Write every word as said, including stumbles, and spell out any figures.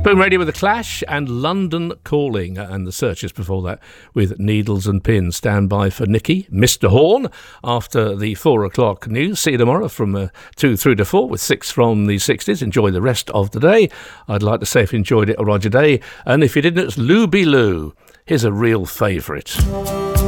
Boom Radio with The Clash and London Calling, and the Searchers before that with Needles and Pins. Stand by for Nicky, Mister Horn, after the four o'clock news. See you tomorrow from uh, two through to four with six from the sixties. Enjoy the rest of the day. I'd like to say if you enjoyed it, Roger Day, and if you didn't, it's Lou Be Lou. Here's a real favourite.